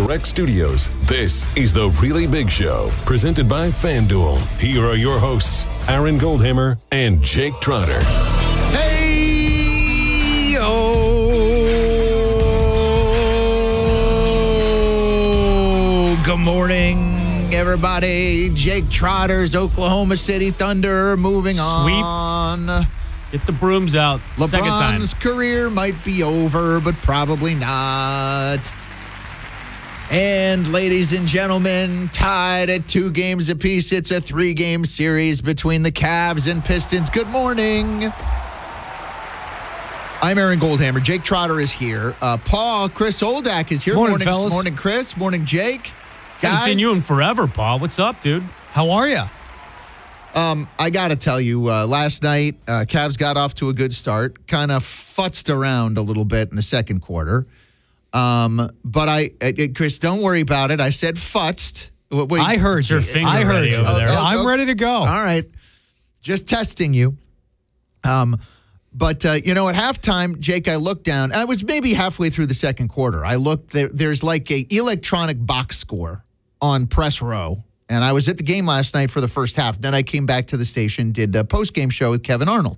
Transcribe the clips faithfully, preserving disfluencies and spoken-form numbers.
Rec Studios, this is The Really Big Show, presented by FanDuel. Here are your hosts, Aaron Goldhammer and Jake Trotter. Hey, oh, good morning, everybody. Jake Trotter's Oklahoma City Thunder moving Sweep. on. Get the brooms out. Second time. LeBron's career might be over, but probably not. And ladies and gentlemen, tied at two games apiece. It's a three-game series between the Cavs and Pistons. Good morning. I'm Aaron Goldhammer. Jake Trotter is here. Uh, Paul, Chris Oldak is here. Morning, morning fellas. Morning, Chris. Morning, Jake. Haven't Guys, seen you in forever, Paul. What's up, dude? How are you? Um, I got to tell you, uh, last night, uh, Cavs got off to a good start, kind of futzed around a little bit in the second quarter. Um, but I, uh, Chris, don't worry about it. I said futzed. Wait, I heard Your you. finger I heard ready you. over there. Oh, oh, I'm oh. ready to go. All right. Just testing you. Um, but, uh, you know, at halftime, Jake, I looked down. I was maybe halfway through the second quarter. I looked, there, there's like a electronic box score on Press Row. And I was at the game last night for the first half. Then I came back to the station, did a post-game show with Kevin Arnold.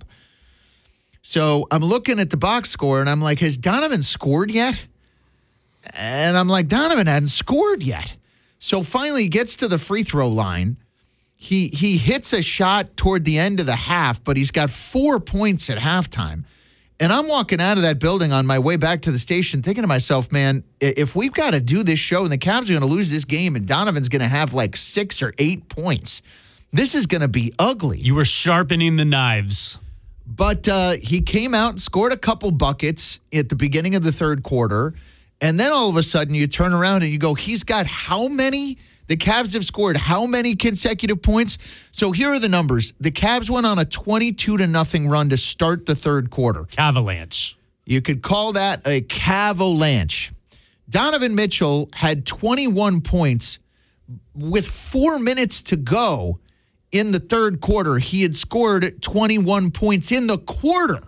So I'm looking at the box score, and I'm like, has Donovan scored yet? And I'm like, Donovan hadn't scored yet. So finally he gets to the free throw line. He he hits a shot toward the end of the half, but he's got four points at halftime. And I'm walking out of that building on my way back to the station thinking to myself, man, if we've got to do this show and the Cavs are going to lose this game and Donovan's going to have like six or eight points, this is going to be ugly. You were sharpening the knives. But uh, he came out and scored a couple buckets at the beginning of the third quarter. And then all of a sudden you turn around and you go, he's got how many? The Cavs have scored how many consecutive points? So here are the numbers. The Cavs went on a twenty-two to nothing run to start the third quarter. Cavalanche. You could call that a cavalanche. Donovan Mitchell had twenty-one points with four minutes to go in the third quarter. He had scored twenty-one points in the quarter.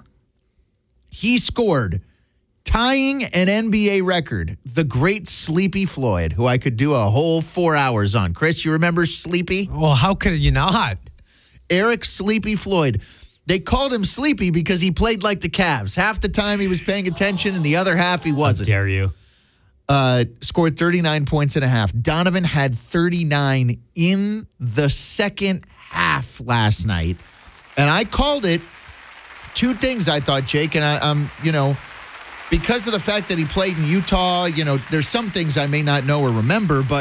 He scored, tying an N B A record, the great Sleepy Floyd, who I could do a whole four hours on. Chris, you remember Sleepy? Well, how could you not? Eric Sleepy Floyd. They called him Sleepy because he played like the Cavs. Half the time he was paying attention, and the other half he How wasn't. dare you? Uh, scored thirty-nine points and a half. Donovan had thirty-nine in the second half last night. And I called it two things, I thought, Jake, and I, I'm, you know, because of the fact that he played in Utah, you know, there's some things I may not know or remember, but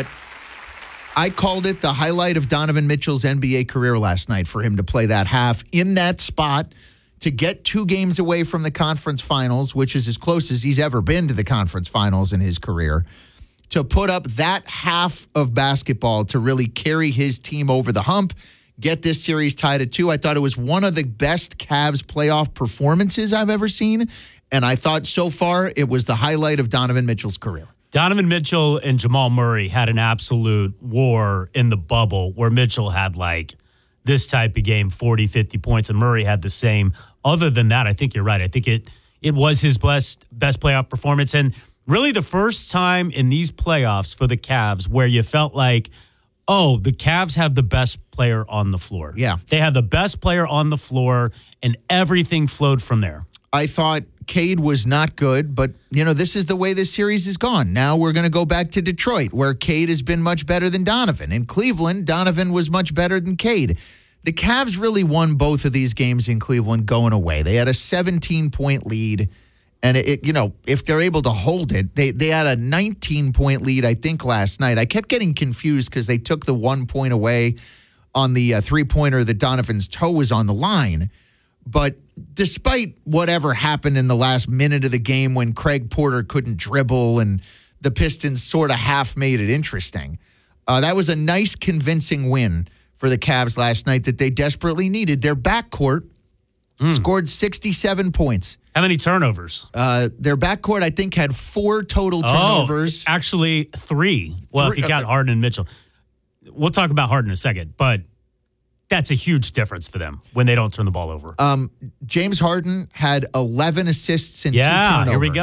I called it the highlight of Donovan Mitchell's N B A career last night for him to play that half in that spot, to get two games away from the conference finals, which is as close as he's ever been to the conference finals in his career, to put up that half of basketball to really carry his team over the hump, get this series tied at two. I thought it was one of the best Cavs playoff performances I've ever seen. And I thought so far it was the highlight of Donovan Mitchell's career. Donovan Mitchell and Jamal Murray had an absolute war in the bubble where Mitchell had like this type of game, forty, fifty points, and Murray had the same. Other than that, I think you're right. I think it it was his best, best playoff performance. And really the first time in these playoffs for the Cavs where you felt like, oh, the Cavs have the best player on the floor. Yeah. They have the best player on the floor, and everything flowed from there. I thought Cade was not good, but, you know, this is the way this series has gone. Now we're going to go back to Detroit, where Cade has been much better than Donovan. In Cleveland, Donovan was much better than Cade. The Cavs really won both of these games in Cleveland going away. They had a seventeen-point lead, and, it, it, you know, if they're able to hold it, they, they had a nineteen-point lead, I think, last night. I kept getting confused because they took the one point away on the uh, three-pointer that Donovan's toe was on the line. But despite whatever happened in the last minute of the game when Craig Porter couldn't dribble and the Pistons sort of half made it interesting, uh, that was a nice, convincing win for the Cavs last night that they desperately needed. Their backcourt mm. scored sixty-seven points. How many turnovers? Uh, their backcourt, I think, had four total turnovers. Oh, actually, three. Well, Three, if you count okay. Harden and Mitchell. We'll talk about Harden in a second, but that's a huge difference for them when they don't turn the ball over. Um, James Harden had eleven assists and yeah, two turnovers. here we go.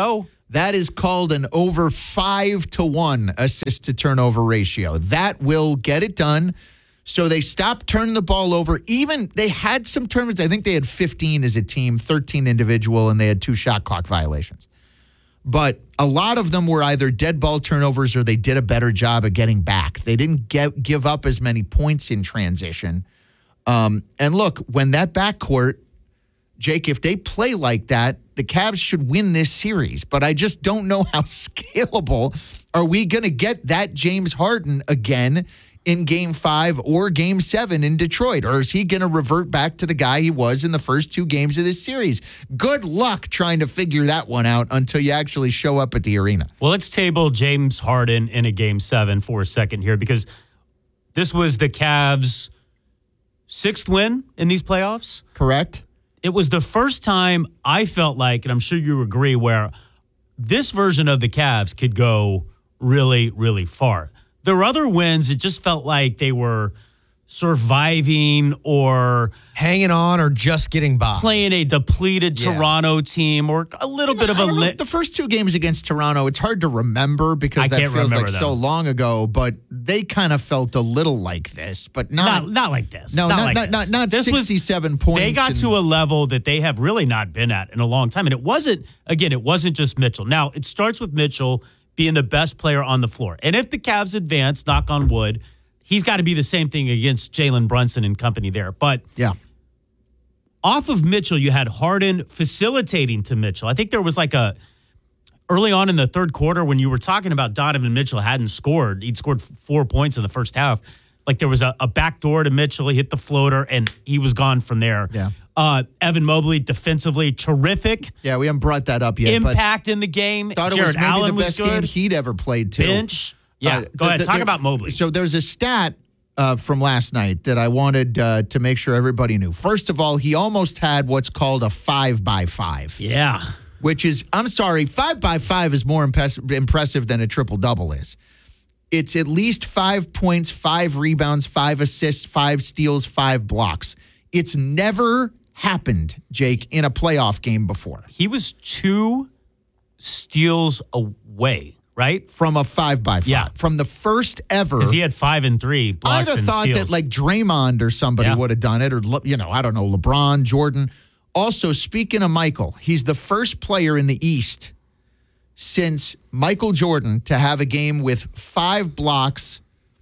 That is called an over five to one assist to turnover ratio. That will get it done. So they stopped turning the ball over. Even they had some tournaments. I think they had fifteen as a team, thirteen individual, and they had two shot clock violations. But a lot of them were either dead ball turnovers or they did a better job of getting back. They didn't get, give up as many points in transition. Um, and look, when that backcourt, Jake, if they play like that, the Cavs should win this series. But I just don't know how scalable are we going to get that James Harden again in game five or game seven in Detroit? Or is he going to revert back to the guy he was in the first two games of this series? Good luck trying to figure that one out until you actually show up at the arena. Well, let's table James Harden in a game seven for a second here, because this was the Cavs' sixth win in these playoffs. Correct. It was the first time I felt like, and I'm sure you agree, where this version of the Cavs could go really, really far. There were other wins, it just felt like they were surviving or hanging on or just getting by. Playing a depleted Yeah. Toronto team or a little bit of a... I don't know. Li- The first two games against Toronto, it's hard to remember because I that can't feels like remember them. so long ago, but they kind of felt a little like this, but not... not, not like this. No, not, not, like not, this. not, not This was- sixty-seven points. They got and- to a level that they have really not been at in a long time. And it wasn't, again, it wasn't just Mitchell. Now, it starts with Mitchell being the best player on the floor. And if the Cavs advance, knock on wood, he's got to be the same thing against Jalen Brunson and company there. But Yeah. off of Mitchell, you had Harden facilitating to Mitchell. I think there was like a, early on in the third quarter when you were talking about Donovan Mitchell hadn't scored, he'd scored four points in the first half. Like there was a, a back door to Mitchell, he hit the floater, and he was gone from there. Yeah. Uh, Evan Mobley, defensively, terrific. Yeah, we haven't brought that up yet. Impact in the game. But thought it Jared was maybe Allen the was best good. game he'd ever played, too. Bench. Yeah, Uh, go the- ahead. the- Talk there- about Mobley. So there's a stat uh, from last night that I wanted uh, to make sure everybody knew. First of all, he almost had what's called a five by five. Yeah. Which is, I'm sorry, five by five is more impress- impressive than a triple double is. It's at least five points, five rebounds, five assists, five steals, five blocks. It's never happened, Jake, in a playoff game before. He was two steals away, right? From a five by five. Yeah. From the first ever. Because he had five and three I'd blocks have and thought steals. that like Draymond or somebody Yeah. would have done it, or, you know, I don't know, LeBron, Jordan. Also, speaking of Michael, he's the first player in the East since Michael Jordan to have a game with five blocks,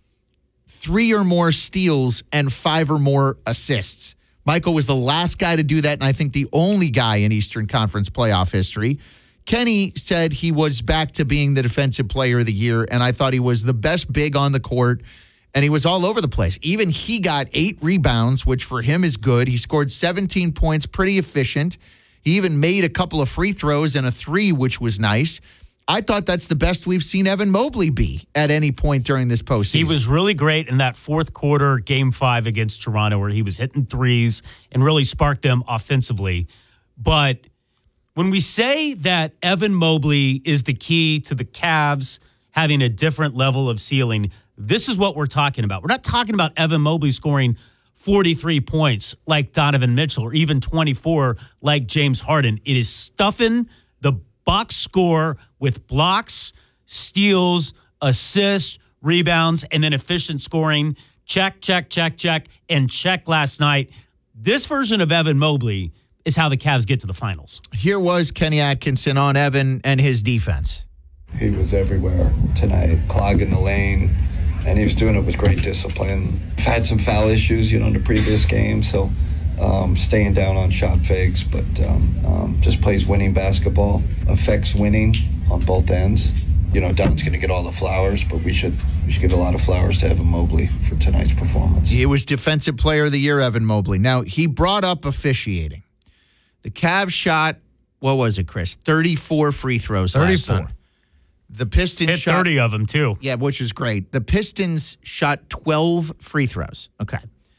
three or more steals, and five or more assists. Michael was the last guy to do that, and I think the only guy in Eastern Conference playoff history. Kenny said he was back to being the defensive player of the year, and I thought he was the best big on the court, and he was all over the place. Even he got eight rebounds, which for him is good. He scored seventeen points, pretty efficient. He even made a couple of free throws and a three, which was nice. I thought that's the best we've seen Evan Mobley be at any point during this postseason. He was really great in that fourth quarter, game five against Toronto, where he was hitting threes and really sparked them offensively. But when we say that Evan Mobley is the key to the Cavs having a different level of ceiling, this is what we're talking about. We're not talking about Evan Mobley scoring forty-three points like Donovan Mitchell or even twenty-four like James Harden. It is stuffing the box score with blocks, steals, assists, rebounds, and then efficient scoring. Check, check, check, check, and check last night. This version of Evan Mobley is how the Cavs get to the finals. Here was Kenny Atkinson on Evan and his defense. He was everywhere tonight, clogging the lane, and he was doing it with great discipline. Had some foul issues, you know, in the previous game, so um, staying down on shot fakes, but um, um, just plays winning basketball, affects winning on both ends. You know, Don's going to get all the flowers, but we should we should give a lot of flowers to Evan Mobley for tonight's performance. He was Defensive Player of the Year, Evan Mobley. Now, he brought up officiating. The Cavs shot, what was it, Chris? thirty-four free throws last thirty-four. time. The Pistons Hit shot thirty of them, too. Yeah, which is great. The Pistons shot twelve free throws. Okay.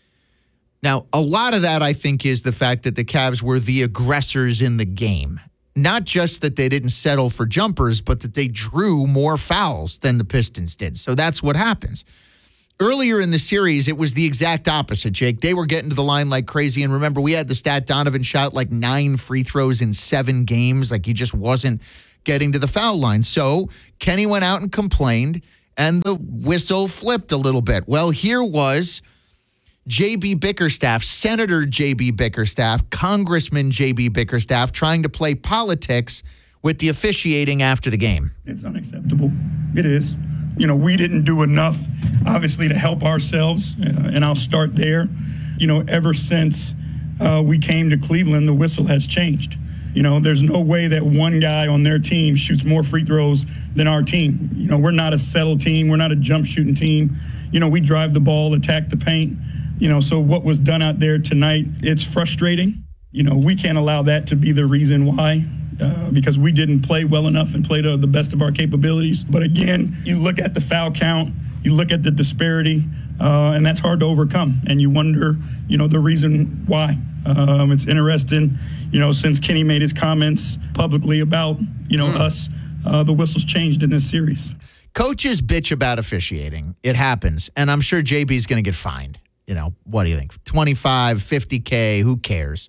Now, a lot of that, I think, is the fact that the Cavs were the aggressors in the game. Not just that they didn't settle for jumpers, but that they drew more fouls than the Pistons did. So that's what happens. Earlier in the series, it was the exact opposite, Jake. They were getting to the line like crazy. And remember, we had the stat Donovan shot like nine free throws in seven games. Like he just wasn't getting to the foul line. So Kenny went out and complained, and the whistle flipped a little bit. Well, here was J B. Bickerstaff, Senator J B. Bickerstaff, Congressman J B. Bickerstaff, trying to play politics with the officiating after the game. It's unacceptable. It is. You know, we didn't do enough, obviously, to help ourselves, uh, and I'll start there. You know, ever since uh, we came to Cleveland, the whistle has changed. You know, there's no way that one guy on their team shoots more free throws than our team. You know, we're not a settle team. We're not a jump shooting team. You know, we drive the ball, attack the paint. You know, so what was done out there tonight, it's frustrating. You know, we can't allow that to be the reason why, uh, because we didn't play well enough and play to the best of our capabilities. But again, you look at the foul count, you look at the disparity, uh, and that's hard to overcome. And you wonder, you know, the reason why. Um, it's interesting, you know, since Kenny made his comments publicly about, you know, mm. us, uh, the whistle's changed in this series. Coaches bitch about officiating. It happens. And I'm sure J B's going to get fined. You know, what do you think? twenty-five, fifty K, who cares?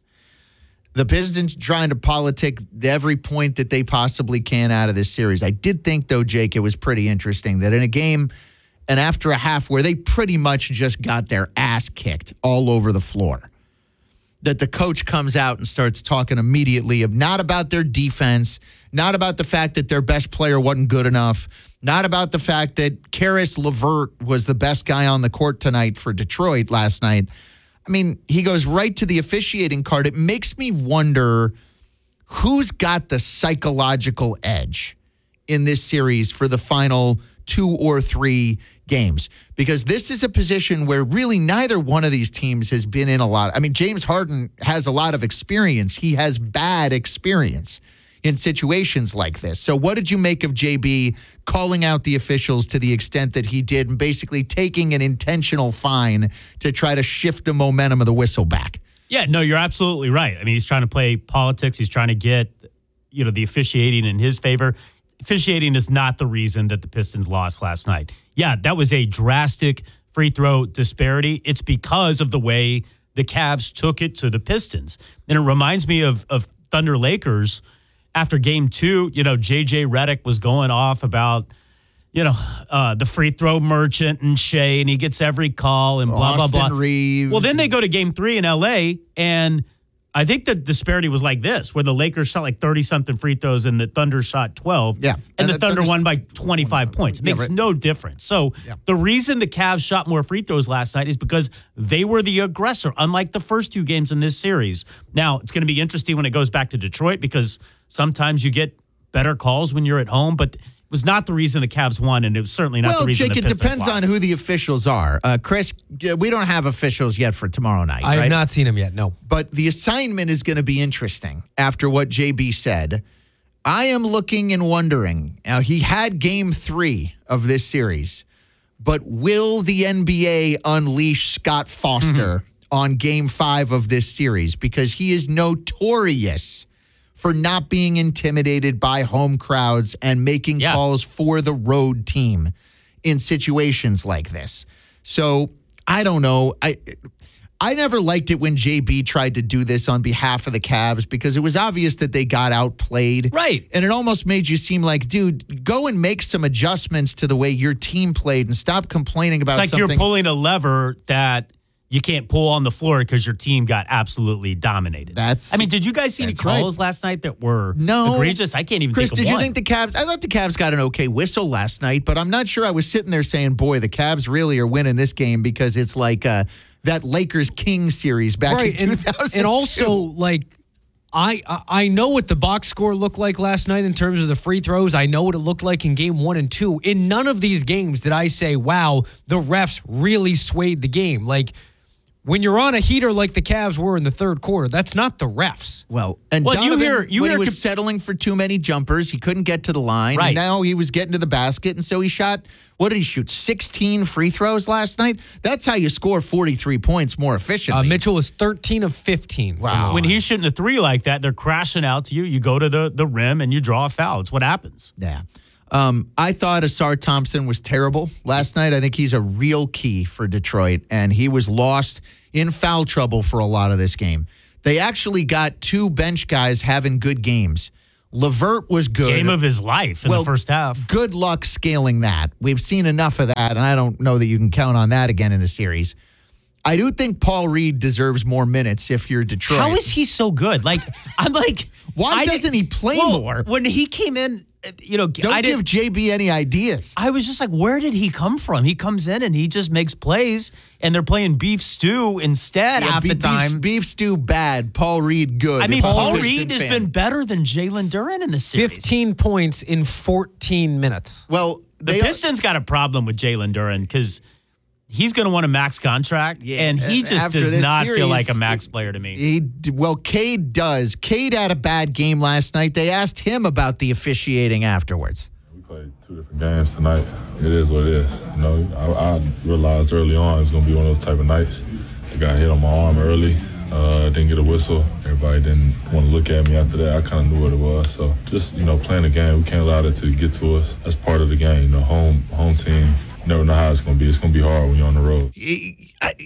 The Pistons trying to politic every point that they possibly can out of this series. I did think, though, Jake, it was pretty interesting that in a game and after a half where they pretty much just got their ass kicked all over the floor, that the coach comes out and starts talking immediately of not about their defense, not about the fact that their best player wasn't good enough, not about the fact that Karis LeVert was the best guy on the court tonight for Detroit last night. I mean, he goes right to the officiating card. It makes me wonder who's got the psychological edge in this series for the final two or three games, because this is a position where really neither one of these teams has been in a lot. I mean, James Harden has a lot of experience. He has bad experience in situations like this. So what did you make of J B calling out the officials to the extent that he did and basically taking an intentional fine to try to shift the momentum of the whistle back? Yeah, no, you're absolutely right. I mean, he's trying to play politics. He's trying to get, you know, the officiating in his favor. Officiating is not the reason that the Pistons lost last night. Yeah, that was a drastic free throw disparity. It's because of the way the Cavs took it to the Pistons. And it reminds me of, of Thunder Lakers after game two. You know, J J Redick was going off about, you know, uh, the free throw merchant and Shea, and he gets every call and blah, Austin blah, blah. Reeves. Well, then they go to game three in L A, and I think the disparity was like this, where the Lakers shot like thirty-something free throws and the Thunder shot twelve. Yeah. And, And the, the Thunder Thunder's won by twenty-five points. It Yeah, makes right. no difference. So Yeah. the reason the Cavs shot more free throws last night is because they were the aggressor, unlike the first two games in this series. Now, it's going to be interesting when it goes back to Detroit, because sometimes you get better calls when you're at home, but it was not the reason the Cavs won, and it was certainly not well, the reason Jake, the it Pistons depends lost. on who the officials are. Uh, Chris, we don't have officials yet for tomorrow night, I right? have not seen him yet, no. But the assignment is going to be interesting after what J B said. I am looking and wondering. Now, he had game three of this series, but will the N B A unleash Scott Foster mm-hmm. on game five of this series? Because he is notorious for not being intimidated by home crowds and making Yeah. calls for the road team in situations like this. So I don't know. I I never liked it when J B tried to do this on behalf of the Cavs, because it was obvious that they got outplayed. Right. And it almost made you seem like, dude, go and make some adjustments to the way your team played and stop complaining about It's like something. you're pulling a lever that you can't pull on the floor because your team got absolutely dominated. That's- I mean, did you guys see any that's right. calls last night that were No. egregious? I can't even Chris, think of did you one. think the Cavs? I thought the Cavs got an okay whistle last night, but I'm not sure I was sitting there saying, boy, the Cavs really are winning this game, because it's like uh, that Lakers-Kings series back right, in and, two thousand two. and also, like, I I I know what the box score looked like last night in terms of the free throws. I know what it looked like in game one and two. In none of these games did I say, wow, the refs really swayed the game. Like, when you're on a heater like the Cavs were in the third quarter, that's not the refs. Well, and Well, you Donovan, hear- you when hear he was comp- settling for too many jumpers, he couldn't get to the line. Right. And now he was getting to the basket, and so he shot, what did he shoot, sixteen free throws last night? That's how you score forty-three points more efficiently. Uh, Mitchell was thirteen of fifteen. Wow. When he's shooting a three like that, they're crashing out to you. You go to the, the rim and you draw a foul. It's what happens. Yeah. Um, I thought Asar Thompson was terrible last night. I think he's a real key for Detroit, and he was lost in foul trouble for a lot of this game. They actually got two bench guys having good games LeVert was good. Game of his life in well, the first half. Good luck scaling that. We've seen enough of that, and I don't know that you can count on that again in the series. I do think Paul Reed deserves more minutes if you're Detroit. How is he so good? Like, I'm like, Why I doesn't did- he play well, more? When he came in, you know, Don't I give didn't. J B any ideas. I was just like, where did he come from? He comes in and he just makes plays, and they're playing beef stew instead Yeah, half beef, the time. Beef, beef stew bad. Paul Reed good. I mean, If I'm a Paul Piston Reed has fan. been better than Jalen Duren in the series. fifteen points in fourteen minutes. Well, The they, Pistons got a problem with Jalen Duren because he's going to want a max contract, Yeah, and he uh, just after does this not feel series, like a max player to me. He well, Cade does. Cade had a bad game last night. They asked him about the officiating afterwards. We played two different games tonight. It is what it is. You know, I, I realized early on it was going to be one of those type of nights. I got hit on my arm early. Uh, didn't get a whistle. Everybody didn't want to look at me after that. I kind of knew what it was. So just, you know, playing the game, we can't allow that to get to us. That's part of the game. You know, home home team, you never know how it's going to be. It's going to be hard when you're on the road. I,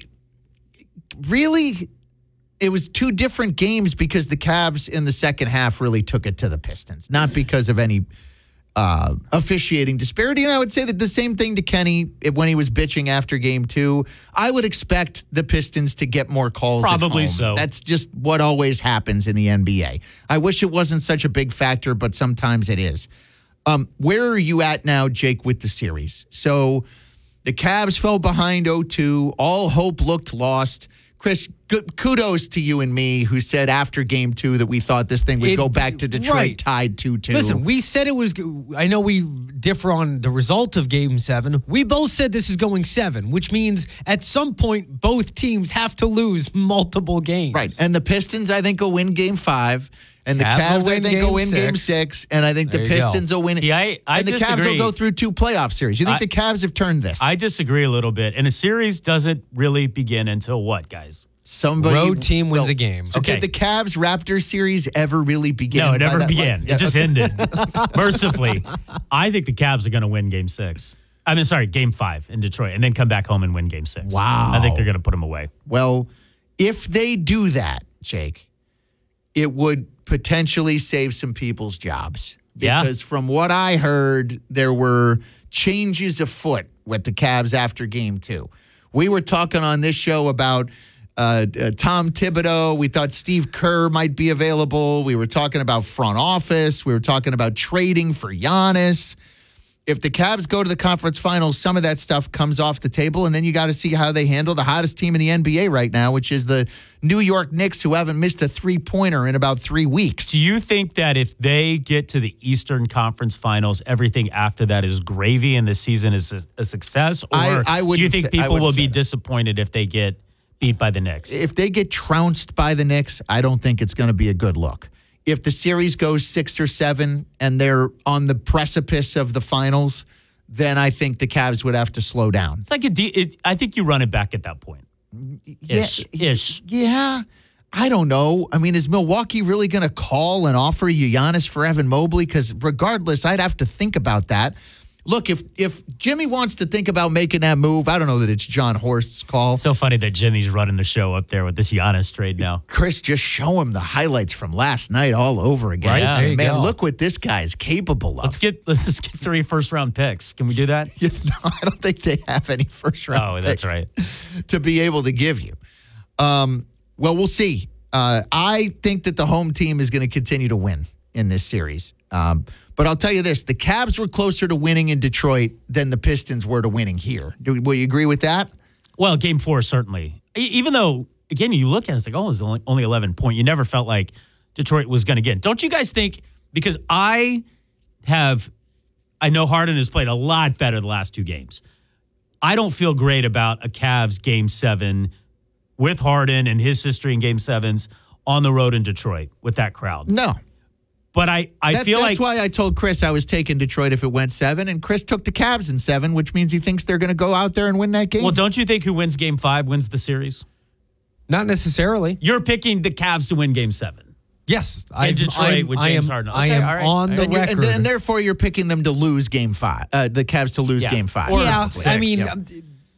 really, it was two different games because the Cavs in the second half really took it to the Pistons, not because of any uh, officiating disparity. And I would say that the same thing to Kenny when he was bitching after game two. I would expect the Pistons to get more calls. at Probably home. so. That's just what always happens in the N B A. I wish it wasn't such a big factor, but sometimes it is. Um, where are you at now, Jake, with the series? So the Cavs fell behind oh two. All hope looked lost. Chris, good, kudos to you and me who said after game two that we thought this thing would It- go back to Detroit right. tied two two. Listen, we said it was. I know we differ on the result of Game Seven. We both said this is going seven, which means at some point both teams have to lose multiple games. Right. And the Pistons, I think, will win game five. And the Cavs Cavs, will I win think, will game win game six. six. And I think There the you go. Pistons will win. See, I- I and the Cavs disagree. will go through two playoff series. You think I- the Cavs have turned this? I disagree a little bit. And a series doesn't really begin until what, guys? Somebody Road team wins well, a game. So Okay. did the Cavs Raptors series ever really begin? No, it by never that- began. Yeah, It just okay. ended. Mercifully. I think the Cavs are going to win game six. I mean, sorry, game five in Detroit, and then come back home and win game six. Wow. I think they're going to put them away. Well, if they do that, Jake, it would potentially save some people's jobs. Yeah. Because from what I heard, there were changes afoot with the Cavs after game two. We were talking on this show about uh, uh, Tom Thibodeau. We thought Steve Kerr might be available. We were talking about front office. We were talking about trading for Giannis. If the Cavs go to the conference finals, some of that stuff comes off the table, and then you got to see how they handle the hottest team in the N B A right now, which is the New York Knicks, who haven't missed a three-pointer in about three weeks. Do you think that if they get to the Eastern Conference Finals, everything after that is gravy and the season is a, a success? Or I- I do you wouldn't think say- I people wouldn't will say be that. disappointed if they get beat by the Knicks? If they get trounced by the Knicks, I don't think it's going to be a good look. If the series goes six or seven and they're on the precipice of the finals, then I think the Cavs would have to slow down. It's like a de- it, I think you run it back at that point. Ish. Yeah, Ish. Yeah. I don't know. I mean, is Milwaukee really going to call and offer you Giannis for Evan Mobley? Because regardless, I'd have to think about that. Look, if if Jimmy wants to think about making that move, I don't know that it's John Horst's call. So funny that Jimmy's running the show up there with this Giannis trade now. Chris, just show him the highlights from last night all over again. Right, It's- there you man, go. look what this guy's capable of. Let's get let's just get three first round picks. Can we do that? no, I don't think they have any first round Oh, that's picks right. to be able to give you. Um, well, we'll see. Uh, I think that the home team is going to continue to win in this series. Um, but I'll tell you this, the Cavs were closer to winning in Detroit than the Pistons were to winning here. Do, will you agree with that? Well, game four, certainly. E- Even though, again, you look at it, it's like, oh, it's only, only eleven point. You never felt like Detroit was going to get. Don't you guys think, because I have, I know Harden has played a lot better the last two games. I don't feel great about a Cavs game seven with Harden and his history in game sevens on the road in Detroit with that crowd. No. But I, I That- feel that's like why I told Chris I was taking Detroit if it went seven, and Chris took the Cavs in seven, which means he thinks they're going to go out there and win that game. well, don't you think who wins game five wins the series? Not necessarily. You're picking the Cavs to win game seven. Yes, I Detroit I am, with I James am, Harden. I Okay, am all right, on all the right. and, you- record. and, and therefore you're picking them to lose game five, uh, the Cavs to lose Yeah. game five. Or yeah, six. I mean, Yeah. um,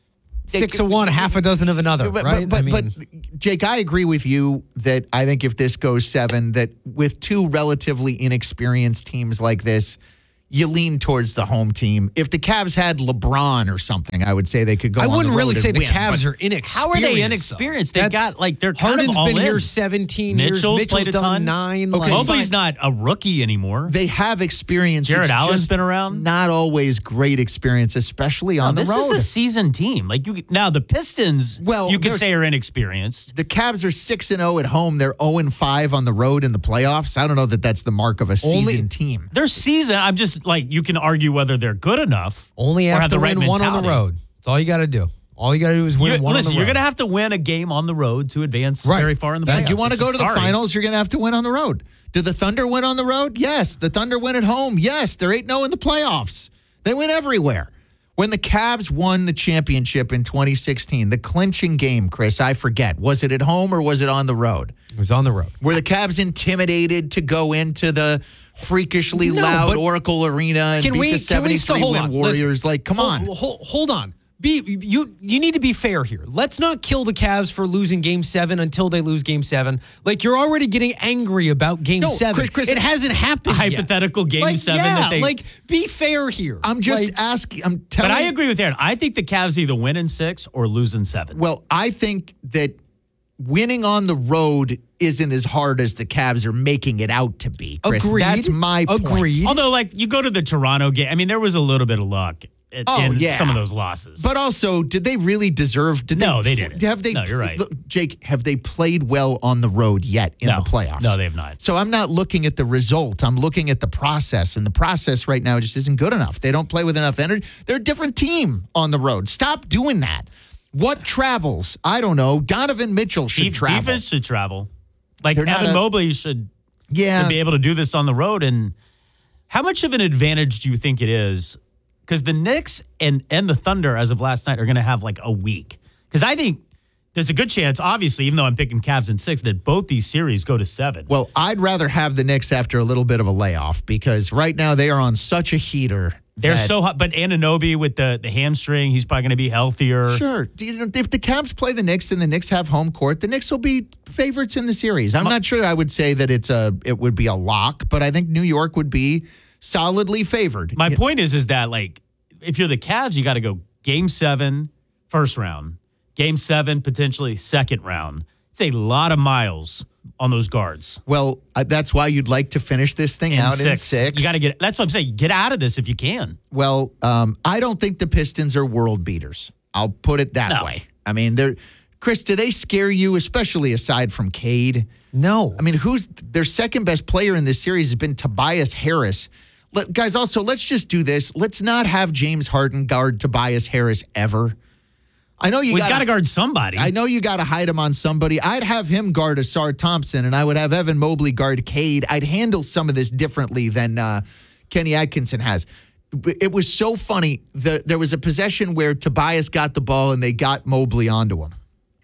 Six of one, half a dozen of another, but, right? But, I mean, but, Jake, I agree with you that I think if this goes seven, that with two relatively inexperienced teams like this, you lean towards the home team. If the Cavs had LeBron or something, I would say they could go. I on wouldn't the really road say and the win, Cavs but are inexperienced. How are they inexperienced? They That's- got like they're kind Harden's of all been in. here seventeen Mitchell's years. Mitchell's played a done ton. nine. Okay, like- Mobley's not a rookie anymore. They have experience. Jared It's Allen's just been around. Not always great experience, especially on No, the this road. is a seasoned team. Like you now, the Pistons. Well, you could they're- say are inexperienced. the Cavs are six and zero at home. They're zero and five on the road in the playoffs. I don't know that that's the mark of a Only- seasoned team. Their season. I'm just like you can argue whether they're good enough. Only or have have to the right win one on the mentality. road. That's all you got to do. All you got to do is win You- one listen, on the you're road. going to have to win a game on the road to advance Right. very far in the Like, playoffs. you want to It's go just to the sorry. finals, you're going to have to win on the road. Do the Thunder win on the road? Yes. The Thunder win at home? Yes. They're eight and oh in the playoffs. They win everywhere. When the Cavs won the championship in twenty sixteen, the clinching game, Chris, I forget, was it at home or was it on the road? It was on the road. Were the Cavs intimidated to go into the freakishly No, loud but Oracle Arena and Can beat we, the can we still seventy-three hold win on? Warriors? Listen, like, come hold, on. Hold, hold on. Be you you need to be fair here. Let's not kill the Cavs for losing game seven until they lose game seven. Like you're already getting angry about game No, seven. Chris, Chris, it hasn't happened A yet. hypothetical game Like, seven Yeah, that they- like be fair here. I'm just Like, asking. I'm telling But I agree with Aaron. I think the Cavs either win in six or lose in seven. Well, I think that winning on the road isn't as hard as the Cavs are making it out to be, Chris. Agreed. That's my point. Agreed. Although, like, you go to the Toronto game. I mean, there was a little bit of luck in Oh, in yeah. some of those losses. But also, did they really deserve? Did No, they, they didn't. Have they? No, you're right. Look, Jake, have they played well on the road yet in No. the playoffs? No, they have not. So I'm not looking at the result. I'm looking at the process, and the process right now just isn't good enough. They don't play with enough energy. They're a different team on the road. Stop doing that. What travels? I don't know. Donovan Mitchell should Def- travel. Defense should travel. Like, They're not Evan a- Mobley should, yeah. should be able to do this on the road. And how much of an advantage do you think it is? Because the Knicks and, and the Thunder, as of last night, are going to have like a week. Because I think there's a good chance, obviously, even though I'm picking Cavs in six, that both these series go to seven. Well, I'd rather have the Knicks after a little bit of a layoff because right now they are on such a heater. They're that- so hot. But Anunoby with the, the hamstring, he's probably going to be healthier. Sure. Do you know, if the Cavs play the Knicks and the Knicks have home court, the Knicks will be favorites in the series. I'm not sure I would say that it's a it would be a lock, but I think New York would be solidly favored. My Yeah. point is, is that like if you're the Cavs, you got to go game seven, first round, game seven, potentially second round. It's a lot of miles on those guards. Well, uh, that's why you'd like to finish this thing In out six. in six. You got to get. That's what I'm saying. Get out of this if you can. Well, um, I don't think the Pistons are world beaters. I'll put it that No. way. I mean, they're Chris, do they scare you, especially aside from Cade? no. I mean, who's their second best player in this series has been Tobias Harris. Let, guys, also, let's just do this. Let's not have James Harden guard Tobias Harris ever. I know you Well, he's got got to guard somebody. I know you got to hide him on somebody. I'd have him guard Asar Thompson, and I would have Evan Mobley guard Cade. I'd handle some of this differently than uh, Kenny Atkinson has. It was so funny. The, there was a possession where Tobias got the ball, and they got Mobley onto him.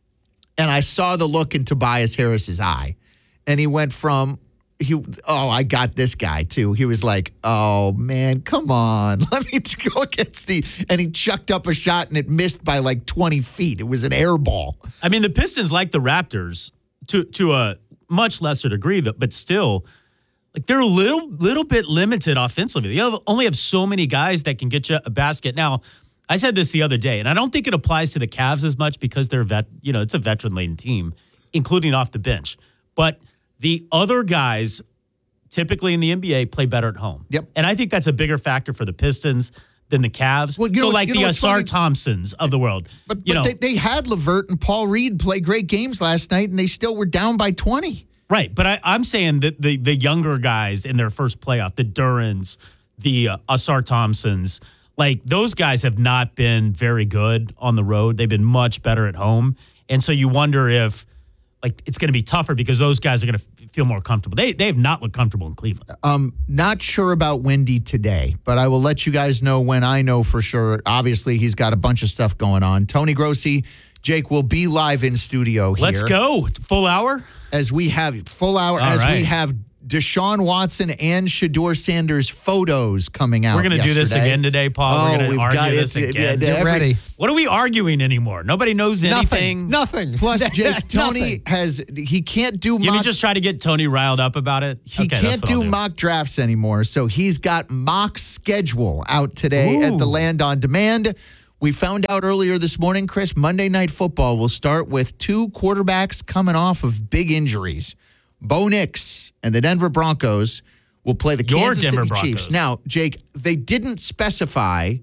And I saw the look in Tobias Harris's eye, and he went from he. Oh, I got this guy too. He was like, "Oh man, come on, let me go against the." And he chucked up a shot, and it missed by like twenty feet. It was an air ball. I mean, the Pistons, like the Raptors, to to a much lesser degree, but still, like they're a little little bit limited offensively. They have, only have so many guys that can get you a basket. Now, I said this the other day, and I don't think it applies to the Cavs as much because they're vet. You know, it's a veteran-laden team, including off the bench. But the other guys, typically in the N B A, play better at home. Yep. And I think that's a bigger factor for the Pistons than the Cavs. Well, you so, know- like you know the what's Asar funny? Thompsons of the world. But, you but know, they, they had LeVert and Paul Reed play great games last night, and they still were down by twenty. Right, but I, I'm saying that the the younger guys in their first playoff, the Durans, the uh, Asar Thompsons, like those guys have not been very good on the road. They've been much better at home, and so you wonder if like it's going to be tougher because those guys are going to f- feel more comfortable. They they have not looked comfortable in Cleveland. Um, not sure about Wendy today, but I will let you guys know when I know for sure. Obviously, he's got a bunch of stuff going on. Tony Grossi, Jake will be live in studio here. Let's go full hour. As we have full hour, All as right. we have Deshaun Watson and Shedeur Sanders photos coming out. We're going to do this yesterday. again today, Paul. Oh, We're going we've to argue got this it. again. Yeah, Get every- ready. What are we arguing anymore? Nobody knows anything. Nothing. Nothing. Plus, Jake, Tony Nothing. has, he can't do You mock mean just try to get Tony riled up about it? He Okay, that's can't what I'll do mock drafts anymore, so he's got mock schedule out today at the Ooh. Land on Demand. We found out earlier this morning, Chris, Monday Night Football will start with two quarterbacks coming off of big injuries. Bo Nix and the Denver Broncos will play the Your Kansas Denver City Broncos. Chiefs. Now, Jake, they didn't specify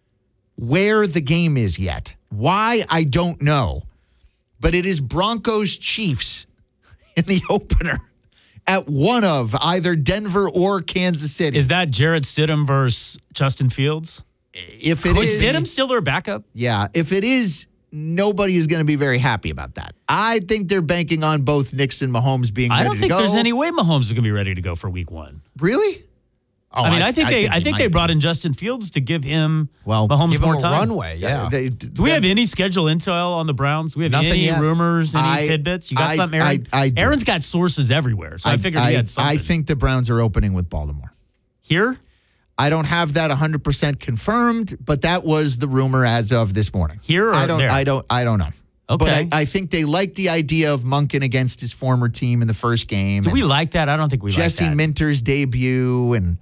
where the game is yet. Why, I don't know. But it is Broncos Chiefs in the opener at one of either Denver or Kansas City. Is that Jarrett Stidham versus Justin Fields? if it Was is, Stidham still their backup? yeah, if it is, nobody is going to be very happy about that. I think they're banking on both Knicks and Mahomes being I ready don't to think go. there's any way Mahomes is going to be ready to go for week one. Really? Oh, I mean, I, think they, I he think might they be. brought in Justin Fields to give him Well, Mahomes Give more him a time. runway. Yeah. They- Do we have any schedule intel on the Browns? Do we have Nothing any yet. rumors, any I- tidbits? You got I- something, Aaron? I- I do. Aaron's got sources everywhere, so I, figured he had something. I think the Browns are opening with Baltimore. Here? I don't have that one hundred percent confirmed, but that was the rumor as of this morning. Here or I don't there? I don't I don't know. But Okay. I, I think they like the idea of Monken against his former team in the first game. Do and we like that? I don't think we Jesse like that. Minter's debut, and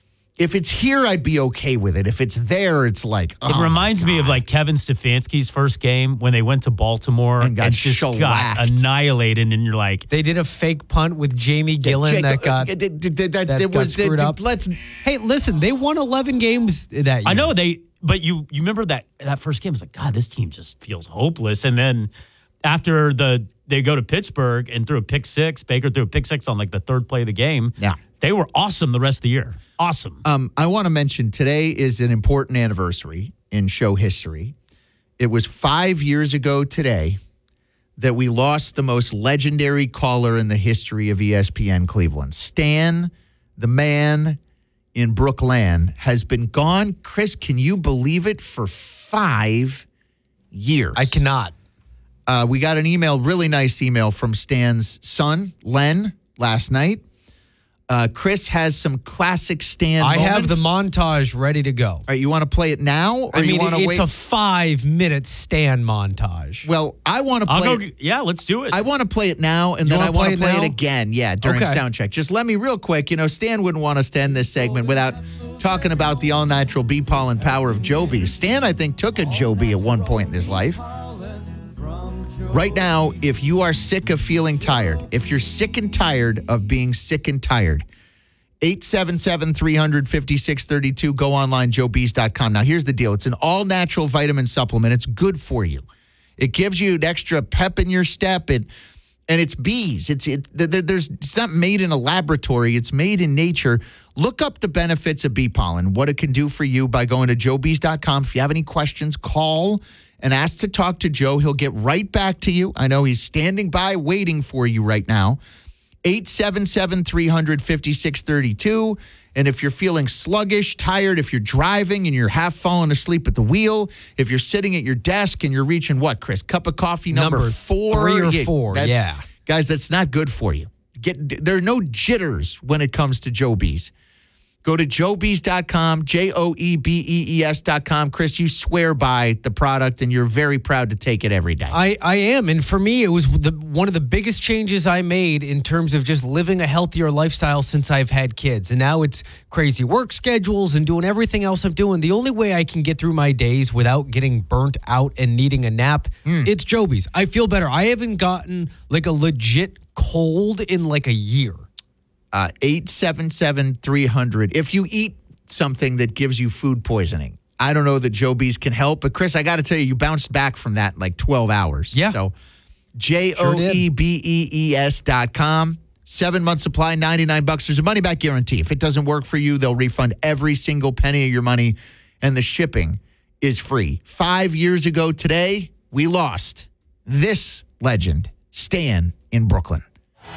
if it's here, I'd be okay with it. If it's there, it's like It oh reminds my me of God. like Kevin Stefanski's first game when they went to Baltimore And got just got shellacked. annihilated, and you're like, They did a fake punt with Jamie Gillen Jake, that got. uh, d- d- d- that's, that it got was screwed d- up. Let's Hey, listen, they won eleven games that year. I know they, but you you remember that that first game? It's like, God, this team just feels hopeless. And then after the they go to Pittsburgh and threw a pick six, Baker threw a pick six on like the third play of the game. Yeah. They were awesome the rest of the year. Awesome. Um, I want to mention today is an important anniversary in show history. It was five years ago today that we lost the most legendary caller in the history of E S P N Cleveland. Stan, the man in Brooklyn, has been gone. Chris, can you believe it? For five years. I cannot. Uh, we got an email, really nice email from Stan's son, Len, last night. Uh, Chris has some classic Stan I have the moments. montage ready to go. All right, you want to play it now, or I mean, you want to it's wait? a five-minute Stan montage. well, I want to I'll play. go. it, Yeah, let's do it. I want to play it now, and You then I wanna want to play it play it now? again. Yeah, during Okay. sound check. Just let me real quick. You know, Stan wouldn't want us to end this segment without talking about the all-natural bee pollen power of Joby. Stan, I think, took a Joby at one point in his life. Right now, if you are sick of feeling tired, if you're sick and tired of being sick and tired, eight seven seven, three hundred, fifty-six thirty-two. Go online, joe bees dot com. Now, here's the deal. It's an all-natural vitamin supplement. It's good for you. It gives you an extra pep in your step. It, and it's bees. It's it, there, there's, it's not made in a laboratory. It's made in nature. Look up the benefits of bee pollen, what it can do for you by going to joe bees dot com. If you have any questions, call and ask to talk to Joe. He'll get right back to you. I know he's standing by waiting for you right now. eight seven seven, three hundred, fifty-six thirty-two. And if you're feeling sluggish, tired, if you're driving and you're half falling asleep at the wheel, if you're sitting at your desk and you're reaching what, Chris? Cup of coffee number, Number four? three or Yeah, four, that's- yeah. Guys, that's not good for you. Get There are no jitters when it comes to Joe Bees. Go to joe bees dot com, J O E B E E S dot com. Chris, you swear by the product, and you're very proud to take it every day. I, I am. And for me, it was the, one of the biggest changes I made in terms of just living a healthier lifestyle since I've had kids. And now it's crazy work schedules and doing everything else I'm doing. The only way I can get through my days without getting burnt out and needing a nap, it's Joby's. I feel better. I haven't gotten like a legit cold in like a year. Uh, eight seven seven, three hundred. If you eat something that gives you food poisoning, I don't know that Joe Bees can help. But, Chris, I got to tell you, you bounced back from that in like twelve hours. Yeah. So, J O E B E E S dot com. Seven month supply, ninety-nine bucks. There's a money back guarantee. If it doesn't work for you, they'll refund every single penny of your money, and the shipping is free. Five years ago today, we lost this legend, Stan in Brooklyn.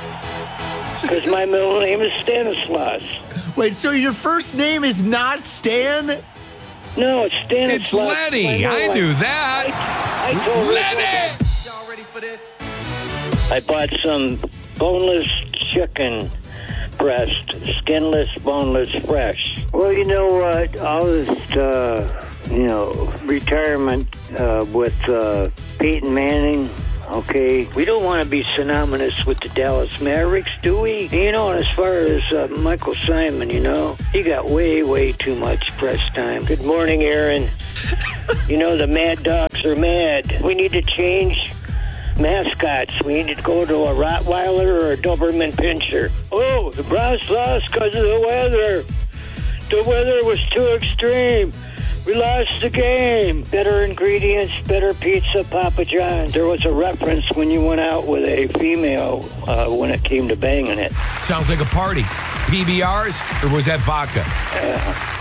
Because my middle name is Stanislaus. Wait, so your first name is not Stan? No, it's Stanislaus. It's Lenny. My I middle- knew that. I, I told Lenny! I bought some boneless chicken pressed, skinless, boneless, fresh. Well, you know what? All this, uh, you know, retirement uh, with uh, Peyton Manning. Okay, we don't want to be synonymous with the Dallas Mavericks, do we? You know, and as far as uh, Michael Simon, you know, he got way, way too much press time. Good morning, Aaron. You know, the Mad Dogs are mad. We need to change mascots. We need to go to a Rottweiler or a Doberman Pinscher. Oh, the Browns lost because of the weather. The weather was too extreme. We lost the game. Better ingredients, better pizza, Papa John's. There was a reference when you went out with a female uh, when it came to banging it. Sounds like a party. P B Rs, or was that vodka? Uh,